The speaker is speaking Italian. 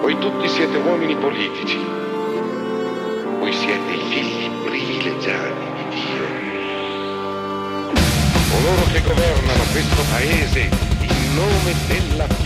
Voi tutti siete uomini politici. Voi siete i figli privilegiati di Dio. Coloro che governano questo paese in nome della